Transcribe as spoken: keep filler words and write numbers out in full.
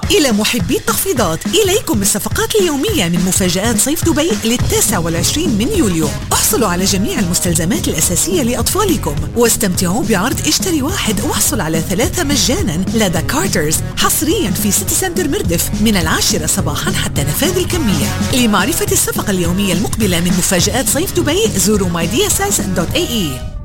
إلى محبي التخفيضات، إليكم الصفقات اليومية من مفاجآت صيف دبي للتاسع والعشرين من يوليو. احصلوا على جميع المستلزمات الأساسية لأطفالكم واستمتعوا بعرض اشتري واحد واحصل على ثلاثة مجانا لدى كارترز، حصريا في سيتي سنتر مردف من العاشرة صباحا حتى نفاذ الكمية. لمعرفة الصفقة اليومية المقبلة من مفاجآت صيف دبي زوروا ماي دي اس اس دوت اي اي.